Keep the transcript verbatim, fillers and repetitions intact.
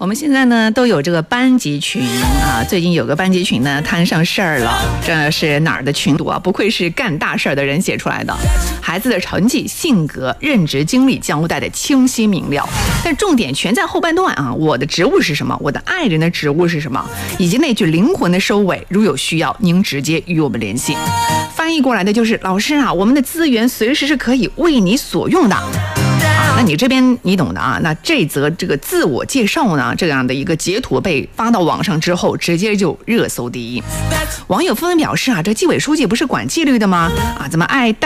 我们现在呢都有这个班级群啊，最近有个班级群呢摊上事儿了，这是哪儿的群组啊？不愧是干大事儿的人写出来的。孩子的成绩、性格、任职经历交代的清晰明了，但重点全在后半段啊。我的职务是什么？我的爱人的职务是什么？以及那句灵魂的收尾，如有需要，您直接与我们联系。翻译过来的就是老师啊，我们的资源随时是可以为你所用的。啊，那你这边你懂的啊。那这则这个自我介绍呢，这样的一个截图被发到网上之后，直接就热搜第一。网友纷纷表示啊，这纪委书记不是管纪律的吗？啊，怎么爱